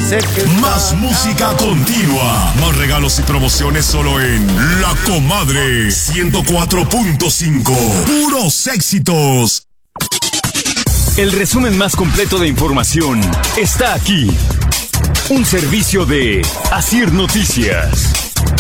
Más música continua, más regalos y promociones solo en La Comadre 104.5. Puros éxitos. El resumen más completo de información está aquí. Un servicio de Asir Noticias.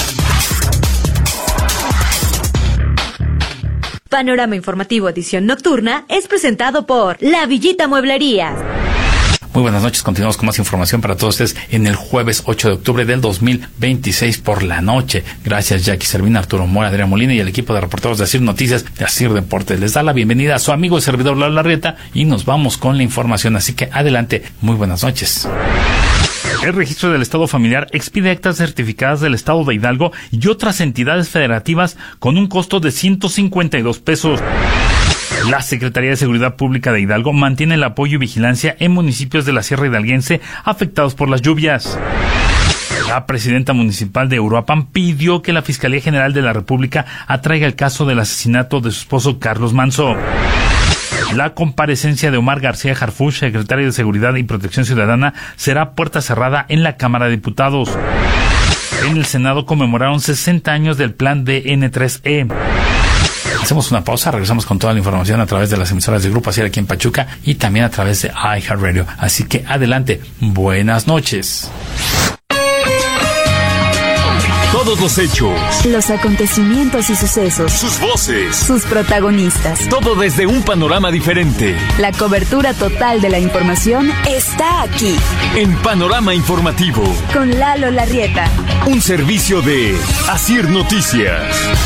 Panorama Informativo Edición Nocturna es presentado por La Villita Mueblería. Muy buenas noches, continuamos con más información para todos ustedes en el jueves 8 de octubre del 2026 por la noche. Gracias Jackie Servina, Arturo Mora, Adrián Molina y el equipo de reporteros de Asir Noticias, de Asir Deportes. Les da la bienvenida a su amigo y servidor Lalo Larrieta y nos vamos con la información, así que adelante, muy buenas noches. El registro del Estado Familiar expide actas certificadas del Estado de Hidalgo y otras entidades federativas con un costo de 152 pesos. La Secretaría de Seguridad Pública de Hidalgo mantiene el apoyo y vigilancia en municipios de la Sierra Hidalguense afectados por las lluvias. La presidenta municipal de Uruapan pidió que la Fiscalía General de la República atraiga el caso del asesinato de su esposo Carlos Manso. La comparecencia de Omar García Harfuch, secretario de Seguridad y Protección Ciudadana, será a puerta cerrada en la Cámara de Diputados. En el Senado conmemoraron 60 años del plan de N3E. Hacemos una pausa, regresamos con toda la información a través de las emisoras de Grupo Asir aquí en Pachuca y también a través de iHeartRadio. Así que adelante, buenas noches. Todos los hechos, los acontecimientos y sucesos, sus voces, sus protagonistas. Todo desde un panorama diferente. La cobertura total de la información está aquí. En Panorama Informativo. Con Lalo Larrieta. Un servicio de Asir Noticias.